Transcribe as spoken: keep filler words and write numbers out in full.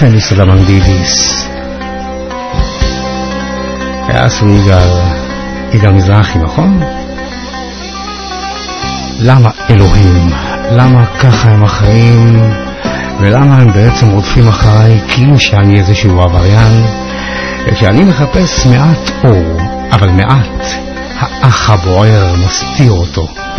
פניס למנדידיס. היה עשו יגאל, יגאל מזרחי, נכון? למה אלוהים? למה ככה הם החיים? ולמה הם בעצם רודפים אחריי כאילו שאני איזשהו עבריין? כשאני מחפש מעט אור, אבל מעט, האח הבוער מסתיר אותו.